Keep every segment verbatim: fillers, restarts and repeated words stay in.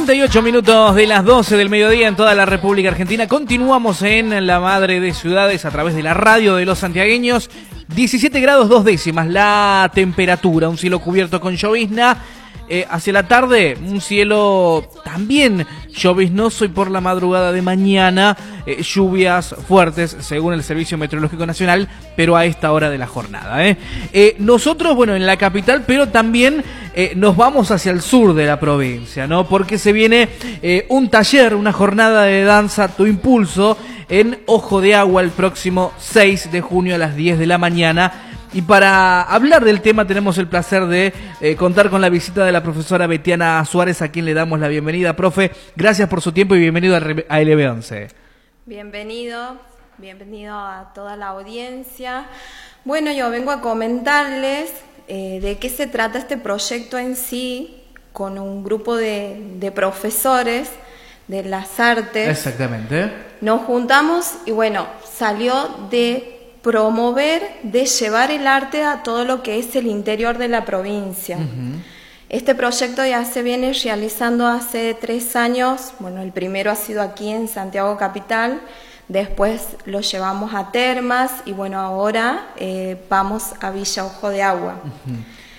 treinta y ocho minutos de las doce del mediodía en toda la República Argentina. Continuamos en la madre de ciudades a través de la radio de los santiagueños. diecisiete grados dos décimas la temperatura, un cielo cubierto con llovizna. Eh, hacia la tarde, un cielo también lloviznoso y por la madrugada de mañana, eh, lluvias fuertes según el Servicio Meteorológico Nacional, pero a esta hora de la jornada. ¿eh? Eh, nosotros, bueno, en la capital, pero también eh, nos vamos hacia el sur de la provincia, ¿no? Porque se viene eh, un taller, una jornada de danza Tu Impulso en Ojo de Agua el próximo seis de junio a las diez de la mañana. Y para hablar del tema tenemos el placer de eh, contar con la visita de la profesora Betiana Suárez, a quien le damos la bienvenida. Profe, gracias por su tiempo y bienvenido a L B once. Bienvenido, bienvenido a toda la audiencia. Bueno, yo vengo a comentarles eh, de qué se trata este proyecto en sí, con un grupo de, de profesores de las artes. Exactamente. Nos juntamos y bueno, salió de promover, de llevar el arte a todo lo que es el interior de la provincia. Uh-huh. Este proyecto ya se viene realizando hace tres años. Bueno, el primero ha sido aquí en Santiago Capital, después lo llevamos a Termas y bueno, ahora eh, vamos a Villa Ojo de Agua. Uh-huh.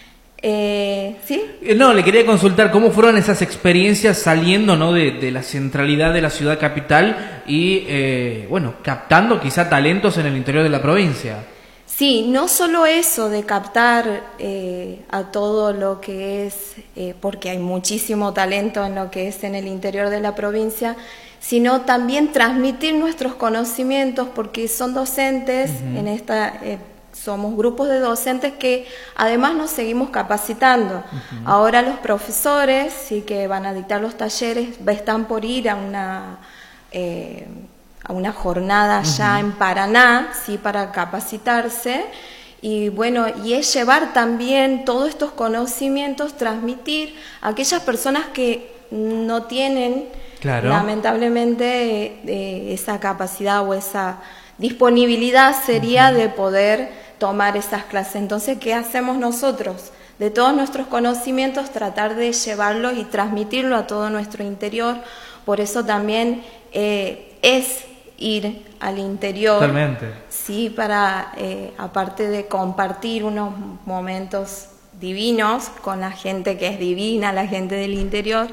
Eh, ¿Sí? No, le quería consultar cómo fueron esas experiencias saliendo, ¿no? de, de la centralidad de la ciudad capital y, eh, bueno, captando quizá talentos en el interior de la provincia. Sí, no solo eso de captar eh, a todo lo que es, eh, porque hay muchísimo talento en lo que es en el interior de la provincia, sino también transmitir nuestros conocimientos, porque son docentes uh-huh. en esta... Eh, Somos grupos de docentes que además nos seguimos capacitando. Uh-huh. Ahora los profesores, sí que van a dictar los talleres, están por ir a una, eh, a una jornada allá uh-huh. en Paraná, sí, para capacitarse. Y bueno, y es llevar también todos estos conocimientos, transmitir a aquellas personas que no tienen, claro. lamentablemente, eh, esa capacidad o esa disponibilidad sería uh-huh. de poder tomar esas clases. Entonces, ¿qué hacemos nosotros? De todos nuestros conocimientos, tratar de llevarlo y transmitirlo a todo nuestro interior. Por eso también eh, es ir al interior. Totalmente. Sí, para, eh, aparte de compartir unos momentos divinos con la gente que es divina, la gente del interior,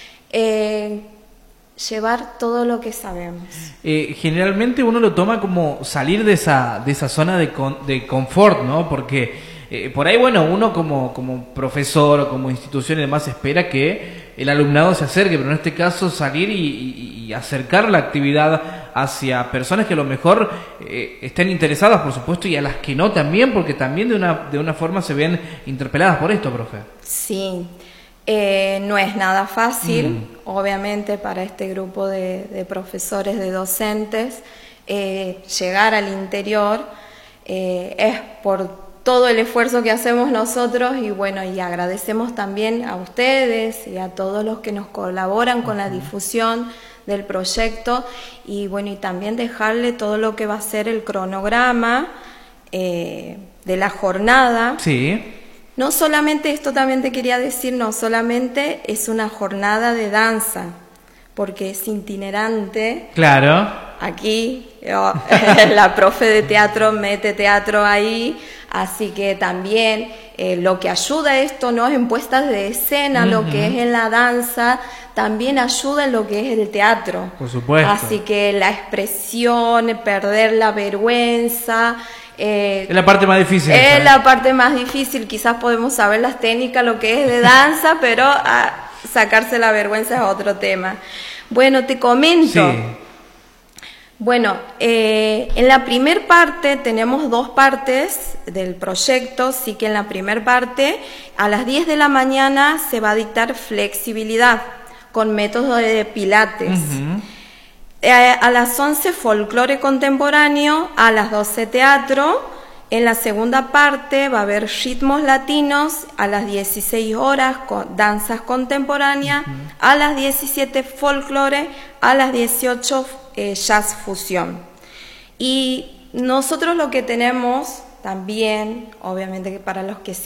eh, llevar todo lo que sabemos. Eh, generalmente uno lo toma como salir de esa de esa zona de, con, de confort, ¿no? Porque eh, por ahí, bueno, uno como, como profesor o como institución y demás espera que el alumnado se acerque, pero en este caso salir y, y, y acercar la actividad hacia personas que a lo mejor eh, estén interesadas, por supuesto, y a las que no también, porque también de una, de una forma se ven interpeladas por esto, profe. Sí. Eh, no es nada fácil, mm. obviamente, para este grupo de, de profesores, de docentes, eh, llegar al interior, eh, es por todo el esfuerzo que hacemos nosotros y bueno, y agradecemos también a ustedes y a todos los que nos colaboran con la difusión del proyecto y bueno, y también dejarle todo lo que va a ser el cronograma eh, de la jornada. Sí. No solamente, esto también te quería decir, no solamente es una jornada de danza, porque es itinerante. Claro. Aquí yo, la profe de teatro mete teatro ahí, así que también eh, lo que ayuda a esto no es en puestas de escena, uh-huh. lo que es en la danza, también ayuda en lo que es el teatro. Por supuesto. Así que la expresión, perder la vergüenza... Eh, es la parte más difícil. Es ¿sabes? La parte más difícil. Quizás podemos saber las técnicas, lo que es de danza, pero a sacarse la vergüenza es otro tema. Bueno, te comento. Sí. Bueno, eh, en la primer parte tenemos dos partes del proyecto, sí que en la primer parte a las diez de la mañana se va a dictar flexibilidad con método de pilates. Uh-huh. A las once folclore contemporáneo, a las doce teatro, en la segunda parte va a haber ritmos latinos, a las dieciséis horas con danzas contemporáneas, uh-huh. a las diecisiete folclore, a las dieciocho eh, jazz fusión. Y nosotros lo que tenemos también, obviamente que para los que